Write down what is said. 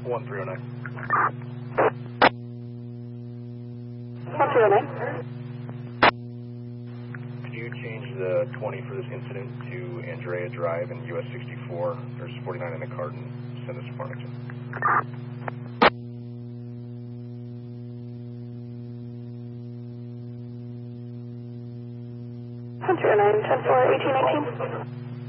1309. 1309. Could you change the 20 for this incident to Andrea Drive in US 64? There's 49 in the card and send us to Farmington. 1309, 10-4, 1818.